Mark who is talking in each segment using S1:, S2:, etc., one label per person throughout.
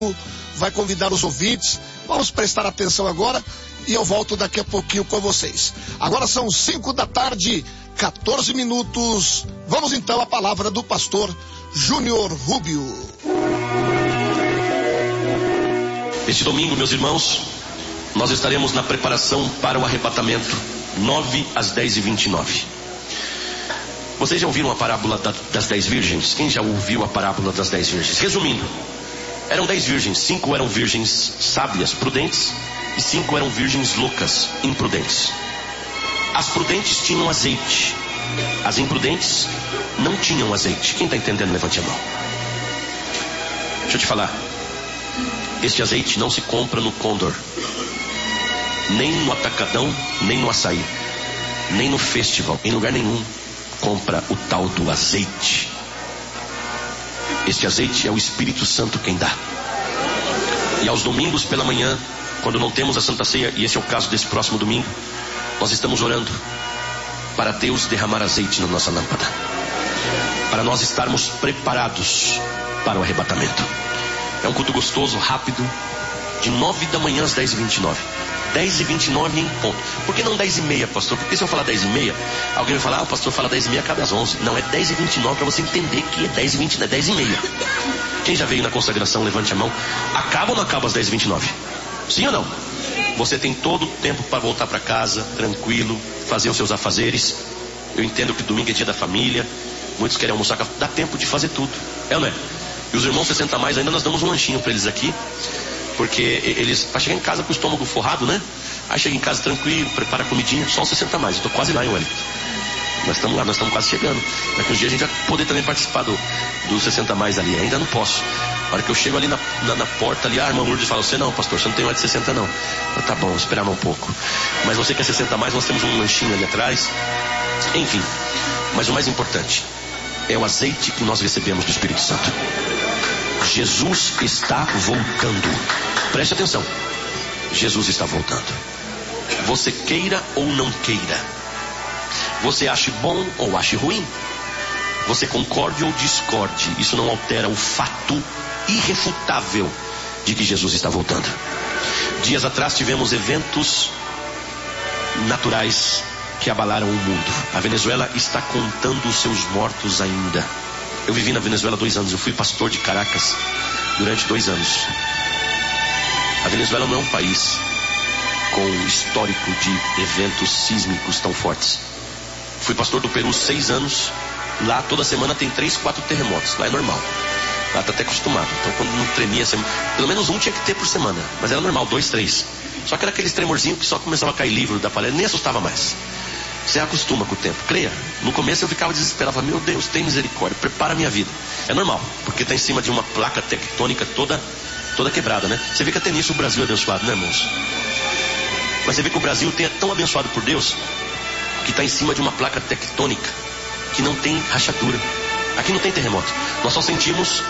S1: vai convidar os ouvintes. Vamos prestar atenção agora e eu volto daqui a pouquinho com vocês. Agora são 5 da tarde, 14 minutos. Vamos então à palavra do pastor Júnior Rubio.
S2: Este domingo, meus irmãos, nós estaremos na preparação para o arrebatamento, 9 às 10h29. Vocês já ouviram a parábola das 10 virgens? Quem já ouviu a parábola das 10 virgens? Resumindo, eram 10 virgens, 5 eram virgens sábias, prudentes, e 5 eram virgens loucas, imprudentes. As prudentes tinham azeite, as imprudentes não tinham azeite. Quem está entendendo, levante a mão. Deixa eu te falar, este azeite não se compra no Condor, nem no Atacadão, nem no Açaí, nem no Festival, em lugar nenhum compra o tal do azeite. Este azeite é o Espírito Santo quem dá. E aos domingos pela manhã, quando não temos a Santa Ceia, e esse é o caso desse próximo domingo, nós estamos orando para Deus derramar azeite na nossa lâmpada, para nós estarmos preparados para o arrebatamento. É um culto gostoso, rápido, de 9 da manhã às 10h29. 10h29 em ponto. Por que não 10h30, pastor? Porque se eu falar 10h30, alguém vai falar, o pastor fala 10h30 a cada 11. Não, é 10h29 para você entender que é 10h20, é 10h30. Quem já veio na consagração, levante a mão. Acaba ou não acaba às 10h29? Sim ou não? Você tem todo o tempo para voltar para casa, tranquilo, fazer os seus afazeres. Eu entendo que domingo é dia da família, muitos querem almoçar, dá tempo de fazer tudo. É ou não é? E os irmãos 60 mais ainda nós damos um lanchinho para eles aqui, porque eles, para chegar em casa com o estômago forrado, né? Aí chega em casa tranquilo, prepara a comidinha, só 60 mais. Eu tô quase lá, hein, Wellington? Nós estamos lá, nós estamos quase chegando. Daqui uns dias a gente vai poder também participar do 60 mais ali. Ainda não posso. A hora que eu chego ali na porta ali, a irmã Lourdes fala, você não, pastor, você não tem mais de 60 não. Eu, tá bom, vou esperar mais um pouco. Mas você quer 60 mais, nós temos um lanchinho ali atrás. Enfim, mas o mais importante é o azeite que nós recebemos do Espírito Santo. Jesus está voltando. Preste atenção. Jesus está voltando. Você queira ou não queira, você ache bom ou ache ruim, você concorde ou discorde, isso não altera o fato irrefutável de que Jesus está voltando. Dias atrás tivemos eventos naturais que abalaram o mundo. A Venezuela está contando os seus mortos ainda. Eu vivi na Venezuela 2 anos, eu fui pastor de Caracas durante 2 anos. A Venezuela não é um país com histórico de eventos sísmicos tão fortes. Fui pastor do Peru 6 anos. Lá toda semana tem 3, 4 terremotos. Lá é normal. Lá tá até acostumado. Então quando não tremia, pelo menos um tinha que ter por semana. Mas era normal, 2, 3. Só que era aqueles tremorzinhos que só começava a cair livro da parede, nem assustava mais. Você acostuma com o tempo, creia. No começo eu ficava desesperado, meu Deus, tem misericórdia, prepara a minha vida. É normal, porque está em cima de uma placa tectônica toda quebrada, né? Você vê que até nisso o Brasil é abençoado, né, irmãos? Mas você vê que o Brasil é tão abençoado por Deus que está em cima de uma placa tectônica que não tem rachadura. Aqui não tem terremoto. Nós só sentimos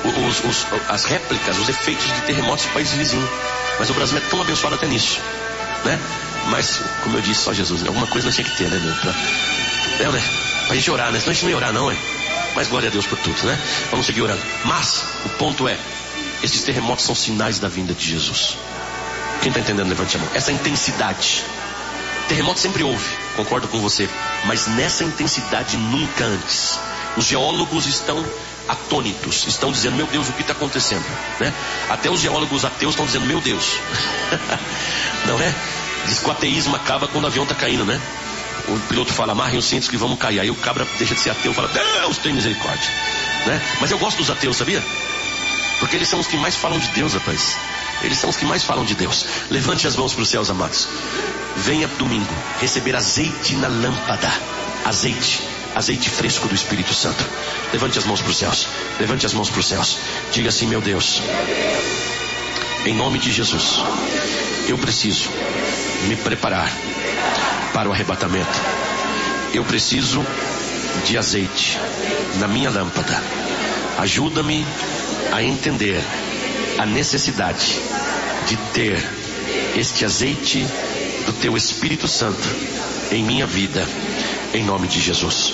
S2: as réplicas, os efeitos de terremotos em países vizinhos. Mas o Brasil é tão abençoado até nisso, né? Mas, como eu disse, só Jesus, alguma coisa nós tinha que ter, né, meu? Né? Pra gente orar, né? Senão a gente não ia orar, não, hein? Mas glória a Deus por tudo, né? Vamos seguir orando. Mas, o ponto é, esses terremotos são sinais da vinda de Jesus. Quem está entendendo, levante a mão. Essa intensidade. Terremoto sempre houve, concordo com você, mas nessa intensidade nunca antes. Os geólogos estão atônitos, estão dizendo, meu Deus, o que está acontecendo, né? Até os geólogos ateus estão dizendo, meu Deus. Não é? Diz que o ateísmo acaba quando o avião está caindo, né? O piloto fala, amarrem os cintos que vamos cair. Aí o cabra deixa de ser ateu e fala, Deus tem misericórdia, né? Mas eu gosto dos ateus, sabia? Porque eles são os que mais falam de Deus, rapaz. Eles são os que mais falam de Deus. Levante as mãos para os céus, amados. Venha domingo receber azeite na lâmpada. Azeite fresco do Espírito Santo. Levante as mãos para os céus. Levante as mãos para os céus. Diga assim, meu Deus, em nome de Jesus, eu preciso me preparar para o arrebatamento. Eu preciso de azeite na minha lâmpada. Ajuda-me a entender a necessidade de ter este azeite do teu Espírito Santo em minha vida, em nome de Jesus.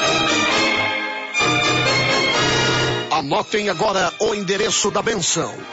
S1: Anotem agora o endereço da bênção.